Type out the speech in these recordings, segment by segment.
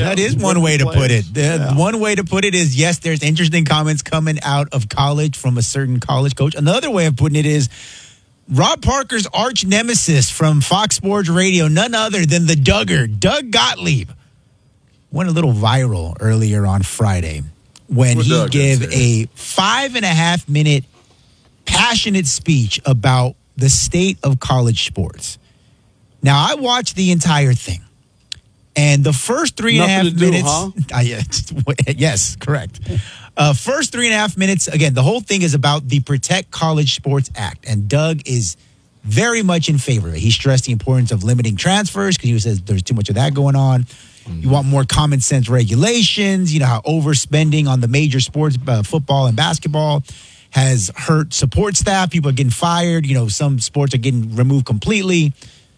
That is one way to put it. One way to put it is, yes, there's interesting comments coming out of college from a certain college coach. Another way of putting it is Rob Parker's arch nemesis from Fox Sports Radio, none other than the Duggar, Doug Gottlieb, went a little viral earlier on Friday when he gave a 5.5-minute passionate speech about the state of college sports. Now, I watched the entire thing. And the first 3.5 minutes, yes, correct. First 3.5 minutes, again, the whole thing is about the Protect College Sports Act. And Doug is very much in favor of it. He stressed the importance of limiting transfers because he says there's too much of that going on. You want more common sense regulations. You know how overspending on the major sports, football and basketball, has hurt support staff. People are getting fired. You know, some sports are getting removed completely.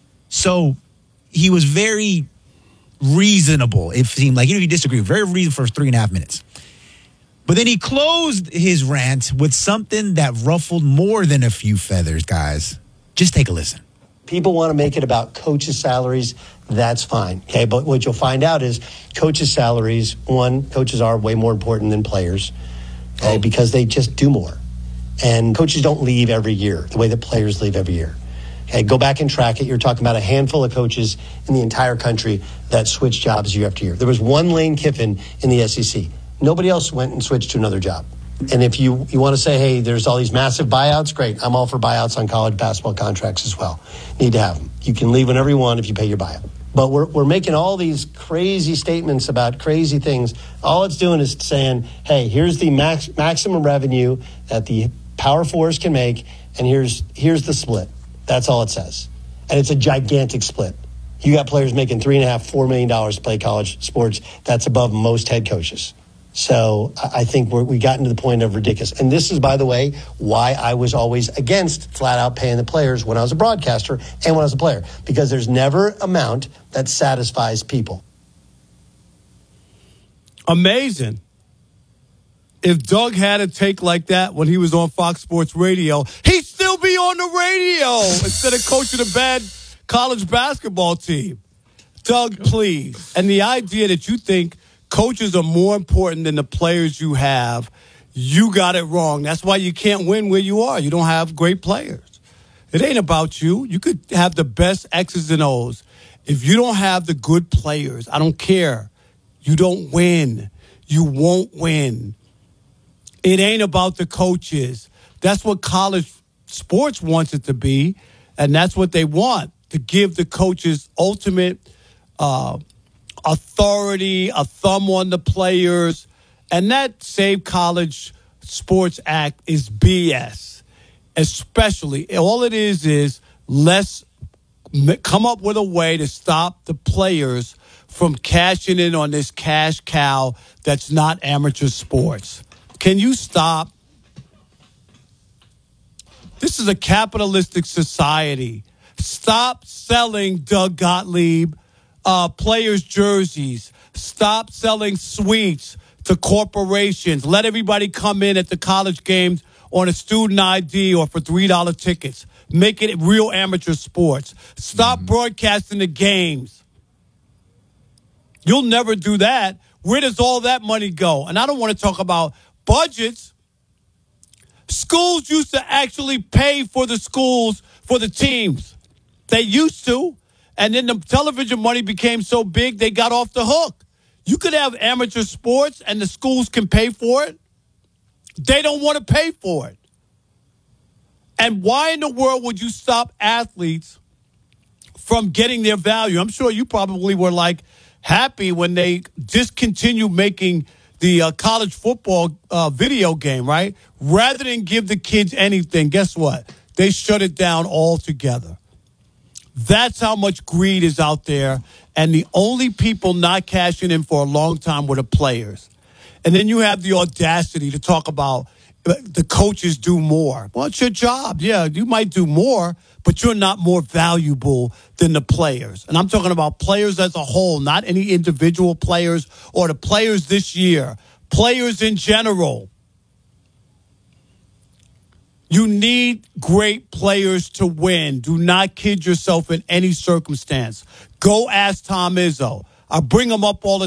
So he was very reasonable. It seemed like, even if you disagree, very reasonable for 3.5 minutes. But then he closed his rant with something that ruffled more than a few feathers, guys. Just take a listen. People want to make it about coaches' salaries. That's fine. Okay. But what you'll find out is coaches' salaries, one, coaches are way more important than players, okay, because they just do more. And coaches don't leave every year the way that players leave every year. Okay, go back and track it. You're talking about a handful of coaches in the entire country that switch jobs year after year. There was one Lane Kiffin in the SEC. Nobody else went and switched to another job. And if you want to say, hey, there's all these massive buyouts, great. I'm all for buyouts on college basketball contracts as well. Need to have them. You can leave whenever you want if you pay your buyout. But we're making all these crazy statements about crazy things. All it's doing is saying, hey, here's the maximum revenue that the Power Fours can make, and here's the split. That's all it says. And it's a gigantic split. You got players making $3.5–4 million to play college sports. That's above most head coaches. So I think we gotten to the point of ridiculous. And this is, by the way, why I was always against flat out paying the players when I was a broadcaster and when I was a player, because there's never an amount that satisfies people. Amazing. If Doug had a take like that when he was on Fox Sports Radio, he'd still be on the radio instead of coaching a bad college basketball team. Doug, please. And the idea that you think coaches are more important than the players you have, you got it wrong. That's why you can't win where you are. You don't have great players. It ain't about you. You could have the best X's and O's. If you don't have the good players, I don't care. You don't win. You won't win. It ain't about the coaches. That's what college sports wants it to be, and that's what they want, to give the coaches ultimate authority, a thumb on the players. And that Save College Sports Act is BS. Especially, all it is let's come up with a way to stop the players from cashing in on this cash cow that's not amateur sports. Can you stop? This is a capitalistic society. Stop selling Doug Gottlieb players' jerseys. Stop selling suites to corporations. Let everybody come in at the college games on a student ID or for $3 tickets. Make it real amateur sports. Stop broadcasting the games. You'll never do that. Where does all that money go? And I don't want to talk about budgets. Schools used to actually pay for the schools, for the teams. They used to. And then the television money became so big, they got off the hook. You could have amateur sports and the schools can pay for it. They don't want to pay for it. And why in the world would you stop athletes from getting their value? I'm sure you probably were happy when they discontinued making the college football video game, right? Rather than give the kids anything, guess what? They shut it down altogether. That's how much greed is out there. And the only people not cashing in for a long time were the players. And then you have the audacity to talk about the coaches do more. Well, it's your job. Yeah, you might do more, but you're not more valuable than the players. And I'm talking about players as a whole, not any individual players or the players this year. Players in general. You need great players to win. Do not kid yourself in any circumstance. Go ask Tom Izzo. I bring him up all the